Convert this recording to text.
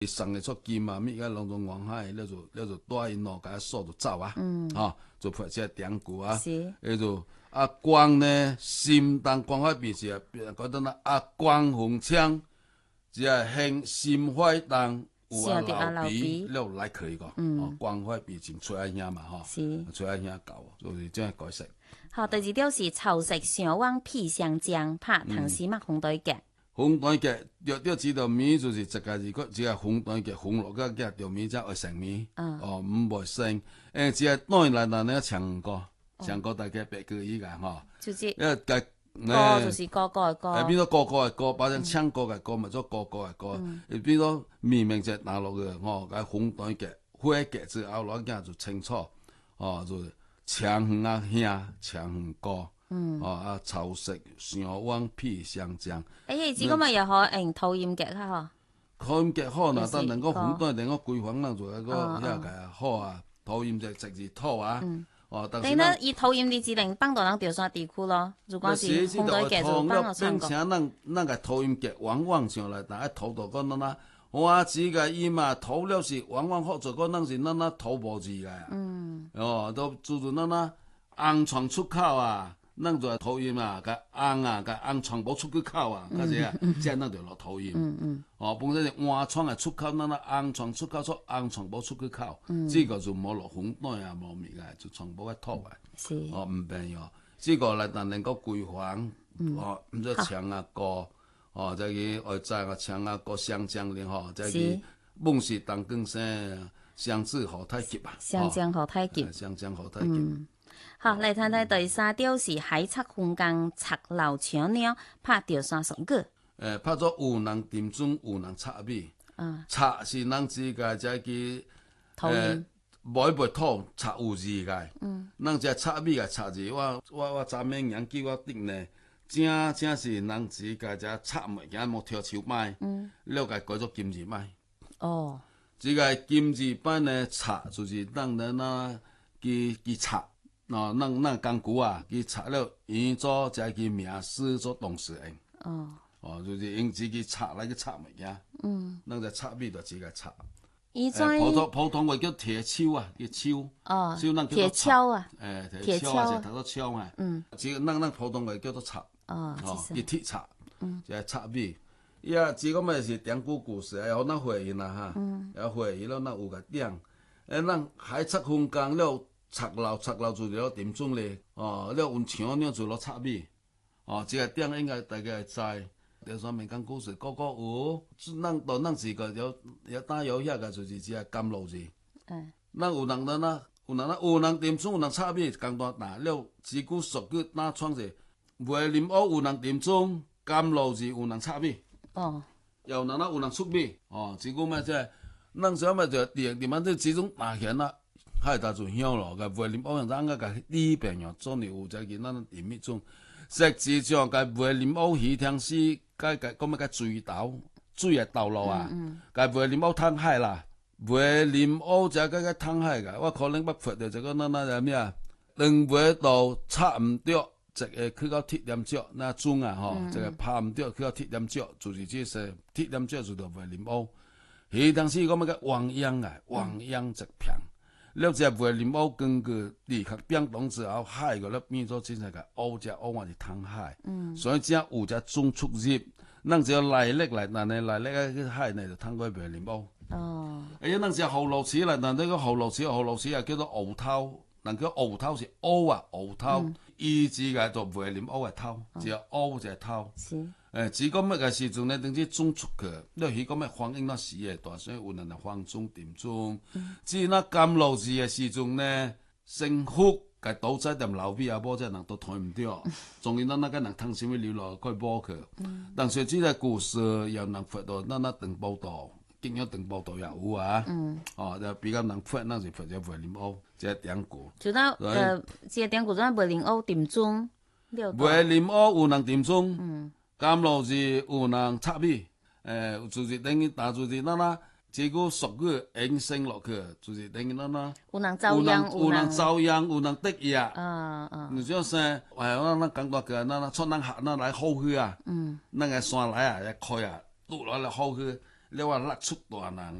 送嘅出金啊，咪個攏從黃海，了就帶因咯，甲鎖就走啊，就拍這個典故啊，叫做阿光呢，心當光海邊是覺得那阿光紅槍，只係興心懷當有阿老鼻，了來可以個，光海邊前出阿兄嘛，出阿兄搞，就是這樣改成。 好，第二條是潮食上灣屁香醬，拍唐詩墨紅對嘅。 紅蛋嘅，要知道米就是一個如果只係紅蛋嘅紅落個嘅條米則會成米，唔會生。只係當然啦，嗱你唱歌大家別個依個嗬， 就是因為歌就是個嘅歌， 變咗個嘅歌，把聲唱歌嘅歌，咪咗個嘅歌，變咗明明就拿落嘅，個紅蛋嘅花嘅之後攞嘅就清楚，就唱遠啊兄，唱遠歌。潮食上灣屁香醬。 這個咪又可用討厭嘅哈嗬？ 討厭嘅好嗱，但能夠紅蛋能夠規劃啦，做一個遐個好啊。討厭就直接拖啊。但係呢，以討厭啲指令幫到人調山地區咯。如果是紅蛋嘅就幫我唱歌。 並且咱個討厭嘅往往上來，但係討到個嗱，我只個伊嘛討了是往往好做個咱是咱討無字嘅。都做做咱紅床出口啊。咱就係討厭啊，個紅啊，個紅床冇出去口啊，嗰隻啊，即係咱就落討厭。本身是換床係出口，咱紅床出口出紅床冇出去口，這個就冇落紅蛋啊，冇面嘅，就全部一拖嘅。唔變哦，這個嚟但能夠規劃，唔知唱下歌，就係我知我唱下歌香江咧，就係夢是當更聲，相知何太急啊， 香江何太急， 香江何太急。 好，嚟睇睇第三條是海賊風江賊流搶鳥，拍條三首歌。 拍咗有人點鐘，有人插米。插是咱自家在去每土插有字嘅。咱只插米嘅插字，我昨暝研究我頂呢，正是咱自家只插物件莫跳手擺，了解改做金字擺。這個金字擺呢插就是咱那佢插。咱工具啊，佢插了，伊做就係佢名師做董事用。就是用自己插來去插物件。咱就插米就自己插。普通話叫鐵鍬啊，叫鍬。鍬咱叫做插。鐵鍬啊。鐵鍬啊，就讀做鍬啊。咱普通話叫做插。一鐵插。就係插米。這個咪是典故事，有咱回應啦哈。有回應了，咱有個點。咱海賊風江了。賊流就了點鐘咧，了用槍了就落插米，這個點應該大家會知。就說民間故事個有，咱自個有打有遐個就是只甘露字。咱有人點鐘有人插米，講段打了自古俗語打創者，梅林屋有人點鐘，甘露字有人插米。有人出米，自古咪即係，咱想咪就點樣即始終拿錢啦。海大就響咯，個梅林屋人咱個呢病藥做你有在見咱點乜種，實際上個梅林屋魚聽師，個咁個水係道路啊，個梅林屋通海啦，梅林屋就個通海個，我可能捌發到就個就咩啊，兩尾道插唔着，一個去到鐵點腳，那種啊一個拍唔着去到鐵點腳，就是這些鐵點腳就到梅林屋，魚聽師咁個汪洋啊，汪洋一片。了只梅林屋根據立刻變動之後，海個咧變咗真係個烏只烏還是通海，所以只有只中出入，咱只要來歷來，但係來歷個海呢就通過梅林屋。咱只後路齒來，但呢個後路齒啊叫做鰲頭，但叫鰲頭是烏啊鰲頭，意字個做梅林屋嘅頭，只有烏只頭。只講乜嘅時陣呢？等於中出去，你佢講乜反映那時嘅大，所以有人就放中點中。至於那甘露字嘅時陣呢，幸福嘅倒仔點老尾啊，波真人都睇唔到，仲要那個人通什麼流落去波去。但是呢個故事又能發到那鄧報道，經有鄧報道也有啊。就比較能發，那就發咗梅林屋，即係典故。 就到即係典故，就係梅林屋點鐘。 梅林屋有人點鐘。甘露是有人插米，就是等於打就是這個俗語延伸落去，就是等於有人遭殃， 有人遭殃，有人得意啊。你就說，咱感覺個出咱客來好去啊，咱個山來啊，一開啊，路來好去， 你話勒出大人，